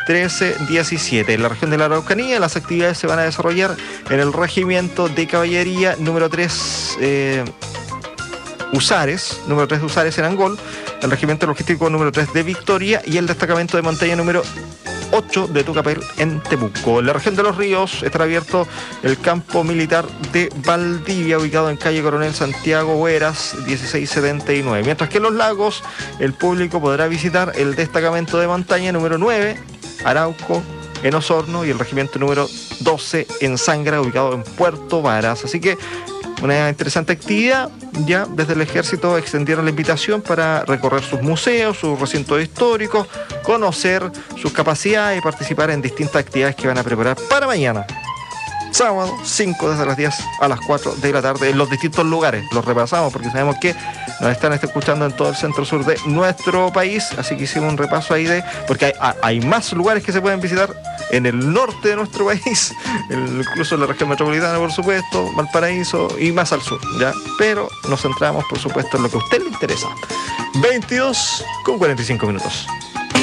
1317. En la región de la Araucanía, las actividades se van a desarrollar en el Regimiento de Caballería número 3 Usares, número 3 de Usares en Angol, el Regimiento Logístico número 3 de Victoria y el Destacamento de Montaña número 8 de Tucapel en Temuco. En la región de Los Ríos estará abierto el campo militar de Valdivia, ubicado en calle Coronel Santiago Hueras 1679. Mientras que en Los Lagos el público podrá visitar el Destacamento de Montaña número 9, Arauco, en Osorno, y el Regimiento número 12 en Sangra, ubicado en Puerto Varas. Así que una interesante actividad. Ya desde el Ejército extendieron la invitación para recorrer sus museos, sus recintos históricos, conocer sus capacidades y participar en distintas actividades que van a preparar para mañana, sábado 5, desde las 10 a las 4 de la tarde, en los distintos lugares. Los repasamos porque sabemos que nos están escuchando en todo el centro-sur de nuestro país, así que hicimos un repaso ahí porque hay más lugares que se pueden visitar en el norte de nuestro país, incluso en la región metropolitana, por supuesto, Valparaíso y más al sur, ¿ya? Pero nos centramos, por supuesto, en lo que a usted le interesa. 22:45.